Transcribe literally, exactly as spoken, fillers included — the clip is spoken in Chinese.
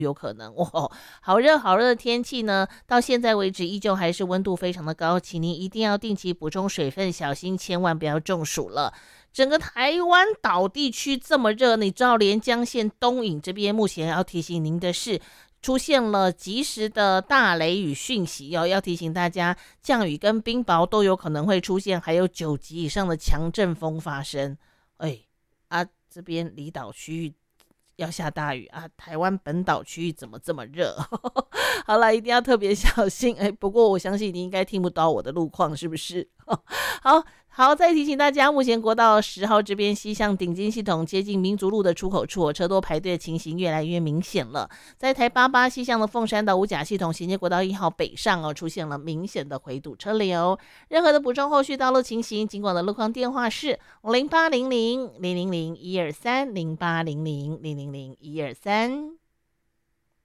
有可能哦。好热好热的天气呢，到现在为止依旧还是温度非常的高，请您一定要定期补充水分，小心千万不要中暑了。整个台湾岛地区这么热，你知道连江县东引这边目前要提醒您的是，出现了及时的大雷雨讯息哦，要提醒大家，降雨跟冰雹都有可能会出现，还有九级以上的强阵风发生。哎啊，这边离岛区域要下大雨啊，台湾本岛区域怎么这么热？好了，一定要特别小心。哎，不过我相信你应该听不到我的路况，是不是？好好，再提醒大家，目前国道十号这边西向顶尖系统接近民族路的出口处，车多排队的情形越来越明显了。在台八八西向的凤山岛五甲系统衔接国道一号北上哦，出现了明显的回堵车流。任何的补充后续道路情形，尽管的路况电话是零八零零零零零一二三零八零零零零零一二三。